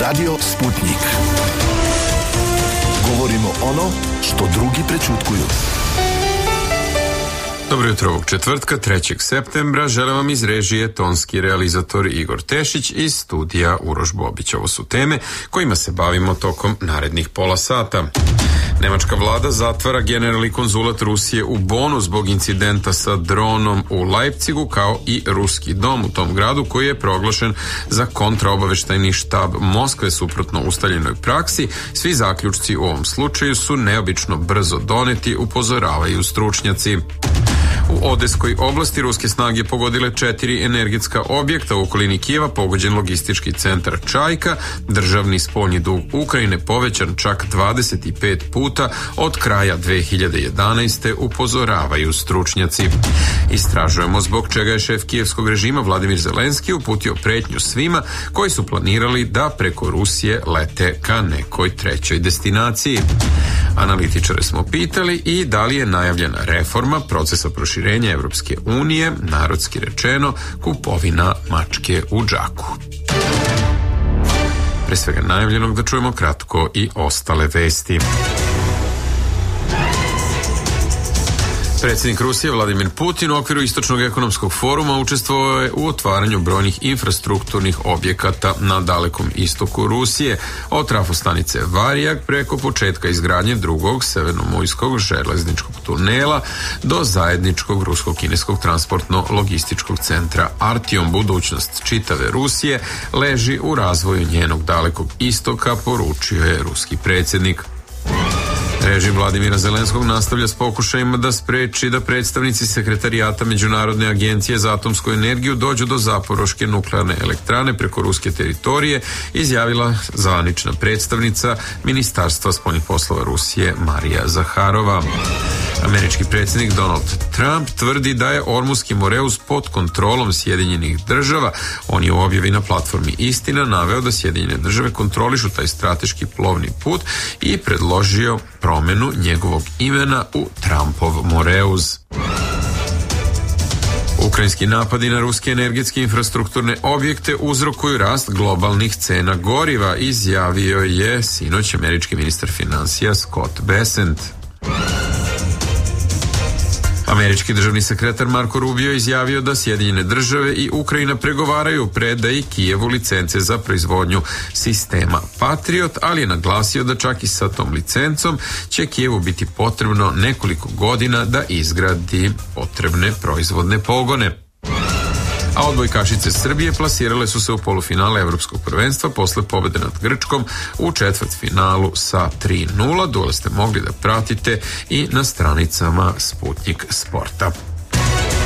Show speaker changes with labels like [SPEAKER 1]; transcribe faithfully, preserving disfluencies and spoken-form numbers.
[SPEAKER 1] Radio Sputnik. Govorimo ono što drugi prećutkuju.
[SPEAKER 2] Dobro jutro ovog četvrtka, trećeg septembra. Želim vam iz režije tonski realizator Igor Tešić iz studija Uroš Bobić. Ovo su teme kojima se bavimo tokom narednih pola sata. Nemačka vlada zatvara generalni konzulat Rusije u Bonu zbog incidenta sa dronom u Leipzigu, kao i ruski dom u tom gradu koji je proglašen za kontraobaveštajni štab Moskve suprotno ustaljenoj praksi. Svi zaključci u ovom slučaju su neobično brzo doneti, upozoravaju stručnjaci. U Odeskoj oblasti ruske snage pogodile četiri energetska objekta u okolini Kijeva, pogođen logistički centar Čajka, državni spoljni dug Ukrajine povećan čak dvadeset pet puta od kraja dve hiljade jedanaeste. upozoravaju stručnjaci. Istražujemo zbog čega je šef kijevskog režima Vladimir Zelenski uputio pretnju svima koji su planirali da preko Rusije lete ka nekoj trećoj destinaciji. Analitičare smo pitali i da li je najavljena reforma procesa proširenja Evropske unije, narodski rečeno, kupovina mačke u džaku. Pre svega najavljenog da čujemo kratko i ostale vesti. Predsjednik Rusije Vladimir Putin u okviru Istočnog ekonomskog foruma učestvovao je u otvaranju brojnih infrastrukturnih objekata na dalekom istoku Rusije, od trafostanice Varijak preko početka izgradnje drugog severnomorskog železničkog tunela do zajedničkog rusko-kineskog transportno-logističkog centra Artyom. Budućnost čitave Rusije leži u razvoju njenog dalekog istoka, poručio je ruski predsjednik. Režim Vladimira Zelenskog nastavlja s pokušajima da spreči da predstavnici sekretarijata Međunarodne agencije za atomsku energiju dođu do Zaporoške nuklearne elektrane preko ruske teritorije, izjavila zvanična predstavnica Ministarstva spoljnih poslova Rusije Marija Zaharova. Američki predsjednik Donald Trump tvrdi da je Ormuski Moreus pod kontrolom Sjedinjenih država. On je u objavi na platformi Istina naveo da Sjedinjene države kontrolišu taj strateški plovni put i predložio promjenu njegovog imena u Trumpov Moreus. Ukrajinski napadi na ruske energetske infrastrukturne objekte uzrokuju rast globalnih cena goriva, izjavio je sinoć američki ministar financija Scott Bessent. Američki državni sekretar Marko Rubio izjavio da Sjedinjene države i Ukrajina pregovaraju o predaji Kijevu licence za proizvodnju sistema Patriot, ali je naglasio da čak i sa tom licencom će Kijevu biti potrebno nekoliko godina da izgradi potrebne proizvodne pogone. A odbojkašice Srbije plasirale su se u polufinale Evropskog prvenstva posle pobede nad Grčkom u četvrtfinalu sa tri nula. Duel ste mogli da pratite i na stranicama Sputnik Sporta.